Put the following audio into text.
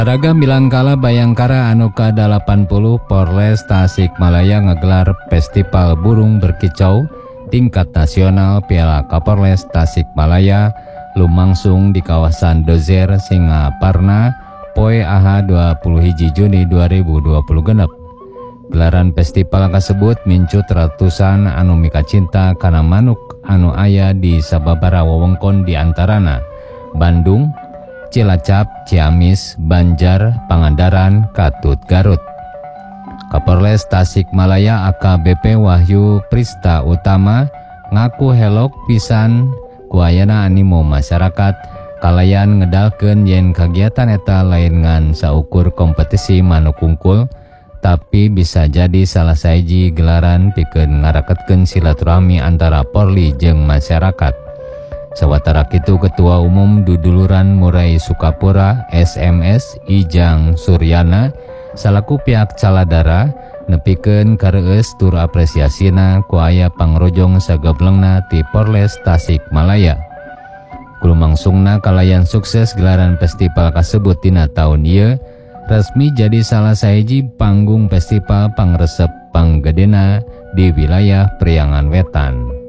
Ragam Bilangkala Bayangkara anu ke-80 Polres Tasikmalaya ngegelar Festival Burung Berkicau tingkat nasional Piala Kapolres Tasikmalaya lumangsung di kawasan Dozer Singaparna poe Ahad 21 Juni 2020 genep. Gelaran festival tersebut mincut ratusan anu mika cinta kana manuk anu aya di sababara wewengkon di antarana Bandung, Cilacap, Ciamis, Banjar, Pangandaran, Katut, Garut. Kapolres Tasikmalaya AKBP Wahyu Prista Utama ngaku helok pisan kuayana animo masyarakat kalayan ngedalkeun yen kagiatan eta lain ngan saukur kompetisi manuk kungkul, tapi bisa jadi salah saiji gelaran pikeun ngaraketkeun silaturahmi antara Polri jeung masyarakat. Sawatara kitu Ketua Umum Duduluran Murai Sukapura SMS Ijang Suryana salaku pihak Caladara nepikeun kareueus tur apresiasina ku aya pangrojong sageblengna ti Polres Tasikmalaya. Kulumangsungna kalayan sukses gelaran festival kasebut dina taun ieu resmi jadi salah saiji panggung festival pangresep panggedena di wilayah Priangan Wetan.